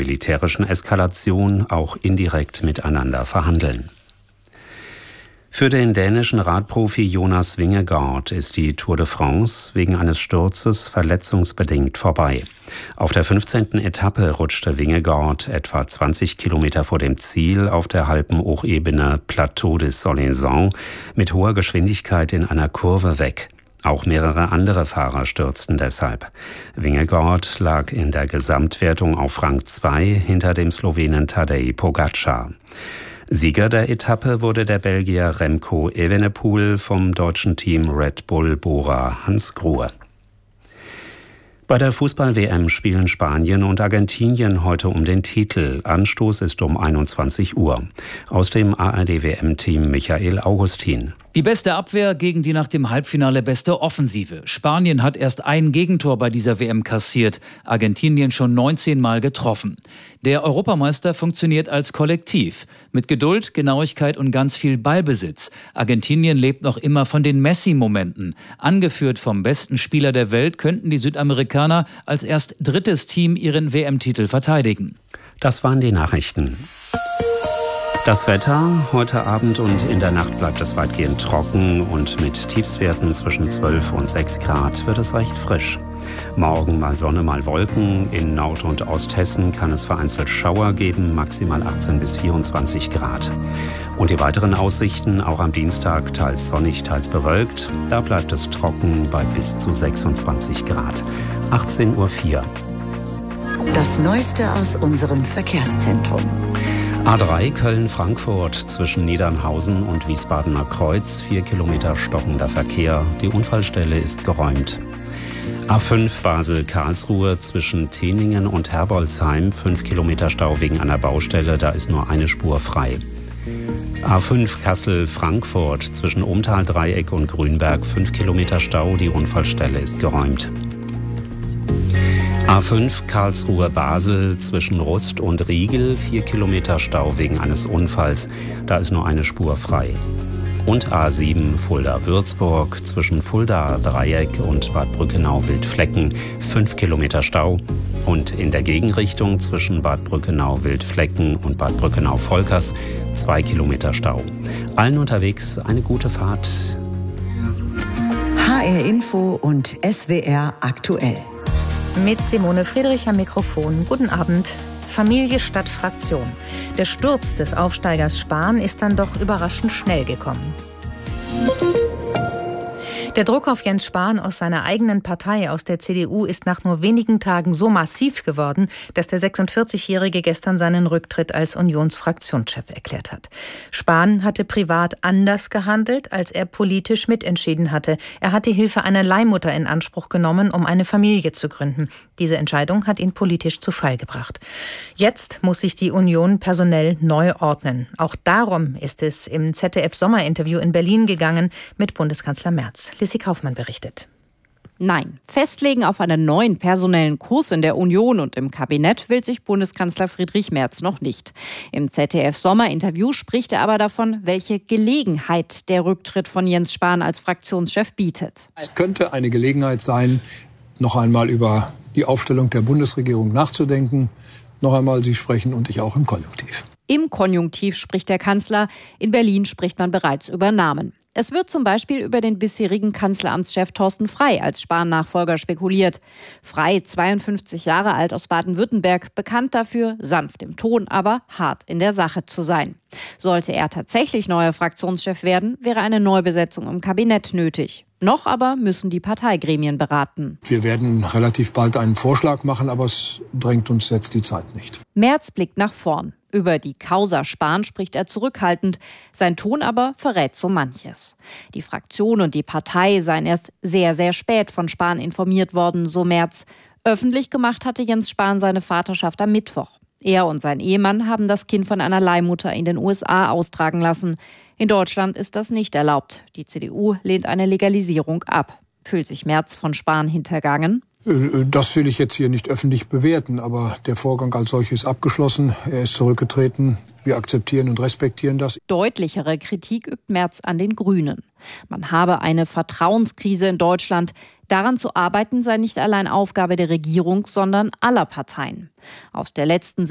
militärischen Eskalation auch indirekt miteinander verhandeln. Für den dänischen Radprofi Jonas Vingegaard ist die Tour de France wegen eines Sturzes verletzungsbedingt vorbei. Auf der 15. Etappe rutschte Vingegaard etwa 20 Kilometer vor dem Ziel auf der Alpenhochebene Plateau des Soleilhongs mit hoher Geschwindigkeit in einer Kurve weg. Auch mehrere andere Fahrer stürzten deshalb. Vingegaard lag in der Gesamtwertung auf Rang 2 hinter dem Slowenen Tadej Pogačar. Sieger der Etappe wurde der Belgier Remco Evenepoel vom deutschen Team Red Bull Bora Hansgrohe. Bei der Fußball-WM spielen Spanien und Argentinien heute um den Titel. Anstoß ist um 21 Uhr. Aus dem ARD-WM-Team Michael Augustin. Die beste Abwehr gegen die nach dem Halbfinale beste Offensive. Spanien hat erst ein Gegentor bei dieser WM kassiert, Argentinien schon 19 Mal getroffen. Der Europameister funktioniert als Kollektiv. Mit Geduld, Genauigkeit und ganz viel Ballbesitz. Argentinien lebt noch immer von den Messi-Momenten. Angeführt vom besten Spieler der Welt könnten die Südamerikaner als erst drittes Team ihren WM-Titel verteidigen. Das waren die Nachrichten. Das Wetter, heute Abend und in der Nacht bleibt es weitgehend trocken und mit Tiefstwerten zwischen 12 und 6 Grad wird es recht frisch. Morgen mal Sonne, mal Wolken. In Nord- und Osthessen kann es vereinzelt Schauer geben, maximal 18 bis 24 Grad. Und die weiteren Aussichten, auch am Dienstag teils sonnig, teils bewölkt. Da bleibt es trocken bei bis zu 26 Grad. 18:04 Uhr. Das Neueste aus unserem Verkehrszentrum. A3 Köln-Frankfurt zwischen Niedernhausen und Wiesbadener Kreuz, 4 Kilometer stockender Verkehr. Die Unfallstelle ist geräumt. A5 Basel-Karlsruhe zwischen Teningen und Herbolzheim, 5 Kilometer Stau wegen einer Baustelle, da ist nur eine Spur frei. A5 Kassel-Frankfurt zwischen Umtal-Dreieck und Grünberg, 5 Kilometer Stau, die Unfallstelle ist geräumt. A5 Karlsruhe-Basel zwischen Rust und Riegel, 4 Kilometer Stau wegen eines Unfalls, da ist nur eine Spur frei. Und A7 Fulda-Würzburg zwischen Fulda-Dreieck und Bad Brückenau-Wildflecken, 5 Kilometer Stau. Und in der Gegenrichtung zwischen Bad Brückenau-Wildflecken und Bad Brückenau-Volkers 2 Kilometer Stau. Allen unterwegs eine gute Fahrt. HR Info und SWR aktuell. Mit Simone Friedrich am Mikrofon. Guten Abend. Familie statt Fraktion. Der Sturz des Aufsteigers Spahn ist dann doch überraschend schnell gekommen. Der Druck auf Jens Spahn aus seiner eigenen Partei, aus der CDU, ist nach nur wenigen Tagen so massiv geworden, dass der 46-Jährige gestern seinen Rücktritt als Unionsfraktionschef erklärt hat. Spahn hatte privat anders gehandelt, als er politisch mitentschieden hatte. Er hat die Hilfe einer Leihmutter in Anspruch genommen, um eine Familie zu gründen. Diese Entscheidung hat ihn politisch zu Fall gebracht. Jetzt muss sich die Union personell neu ordnen. Auch darum ist es im ZDF-Sommerinterview in Berlin gegangen mit Bundeskanzler Merz. Lissy Kaufmann berichtet. Nein, festlegen auf einen neuen personellen Kurs in der Union und im Kabinett will sich Bundeskanzler Friedrich Merz noch nicht. Im ZDF-Sommerinterview spricht er aber davon, welche Gelegenheit der Rücktritt von Jens Spahn als Fraktionschef bietet. Es könnte eine Gelegenheit sein, noch einmal über die Aufstellung der Bundesregierung nachzudenken. Noch einmal, Sie sprechen und ich auch im Konjunktiv. Im Konjunktiv spricht der Kanzler. In Berlin spricht man bereits über Namen. Es wird zum Beispiel über den bisherigen Kanzleramtschef Thorsten Frey als Spahn-Nachfolger spekuliert. Frey, 52 Jahre alt aus Baden-Württemberg, bekannt dafür, sanft im Ton, aber hart in der Sache zu sein. Sollte er tatsächlich neuer Fraktionschef werden, wäre eine Neubesetzung im Kabinett nötig. Noch aber müssen die Parteigremien beraten. Wir werden relativ bald einen Vorschlag machen, aber es drängt uns jetzt die Zeit nicht. Merz blickt nach vorn. Über die Causa Spahn spricht er zurückhaltend. Sein Ton aber verrät so manches. Die Fraktion und die Partei seien erst sehr, sehr spät von Spahn informiert worden, so Merz. Öffentlich gemacht hatte Jens Spahn seine Vaterschaft am Mittwoch. Er und sein Ehemann haben das Kind von einer Leihmutter in den USA austragen lassen. In Deutschland ist das nicht erlaubt. Die CDU lehnt eine Legalisierung ab. Fühlt sich Merz von Spahn hintergangen? Das will ich jetzt hier nicht öffentlich bewerten, aber der Vorgang als solches ist abgeschlossen. Er ist zurückgetreten. Wir akzeptieren und respektieren das. Deutlichere Kritik übt Merz an den Grünen. Man habe eine Vertrauenskrise in Deutschland. Daran zu arbeiten sei nicht allein Aufgabe der Regierung, sondern aller Parteien. Aus der letzten